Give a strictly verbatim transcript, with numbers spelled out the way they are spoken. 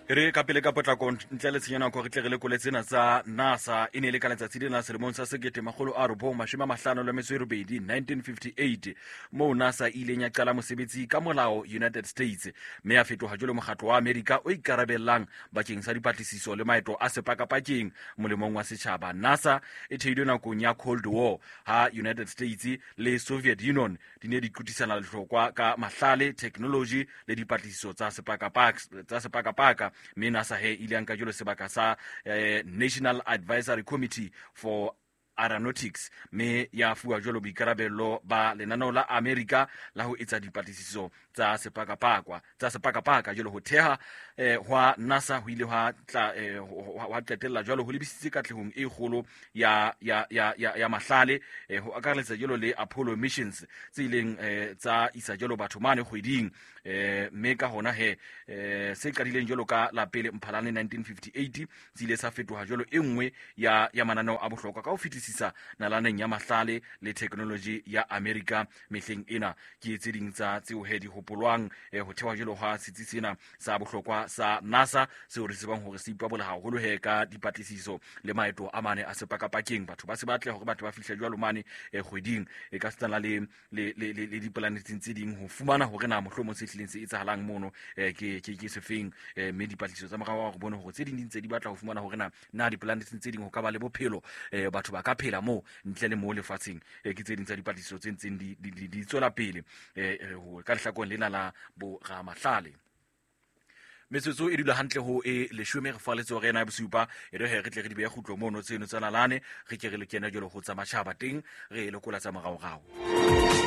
re ka pele ka potlako ntle le tshenyana go re tle re le koletsena tsa NASA e ne le ka letsatsi lena selemong sa sekete magolo a robong mashome a mahlano le metso e robedi nineteen fifty-eight mo NASA ile nya qala mosebetsi ka molao United States mme a fetoha jole mokgatlo wa America o ikarabellang bakeng sa dipatlisiso le maeto a sepakapakeng molemong wa setjhaba. NASA e theilwe nakong ya Cold War ha United States le Soviet Union di ne di kutisana le hlokwa ka mahlale, technology le dipatlisiso tsa sepakapaka tsa sepakapaka. mme NASA he ile anka jolo sebaka sa eh, National Advisory Committee for Aeronautics mme ya fuwa jolo boikarabello ba lenaneo la America la ho etsa dipatlisiso tsa sepakapakwa tsa sepakapaka jolo ho theha eh, hwa NASA ho ile ha tla eh, wa qetella jolo ho lebisitse katlehong e kgolo ya ya ya ya, ya mahlale eh, ho akaretsa jolo le Apollo missions tse ileng eh, tsa isa jolo batho mane kgweding eh, mme ka hona he eh, se qadileng jolo ka la pele Mphalane nineteen fifty-eight tsile sa fetoha jolo e nngwe ya ya mananeo a bohlokwa ka ho fetisisa nalaneng ya mahlale le technology ya America mehleng ena ke tse ding tsa tseo he di hopolwang eh, ho thewa jolo ha setsi sena sa bohlokwa sa NASA se re sebang hore se ipabola haholo he ka dipatlisiso le maeto a mane a sepakapakeng. Batho ba se batle hore batho ba fihla jwalo mane eh, kgweding e ka tsana le le le, le, le diplaneteng tse ding ho fumana hore na mohlomo se hlileng se etsahalang mono eh, ke ke ke sefeng eh, mme dipatlisiso tsa morao go bona hore tse ding dintse di batla ho fumana hore na na diplaneteng tse ding ho ka ba le bophelo eh, batho ba ka phela mo ntle le mo lefatsheng eh, ke tse ding tsa dipatlisiso tse ntseng di di, di, di tswela pele eh, ho ka lehlakong lena la bo ga mahlale. Metsotso e dula hantle ho e leshome re faletse hore ena bosupa e re he re tle re di beya khutlo mono tseno tsa nalane re ke re le kena jolo ho tsa matjhaba teng re le kola tsa morao rao.